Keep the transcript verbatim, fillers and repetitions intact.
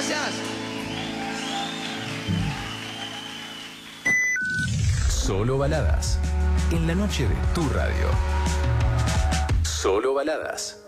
gracias. Solo baladas. En la noche de tu radio. Solo baladas.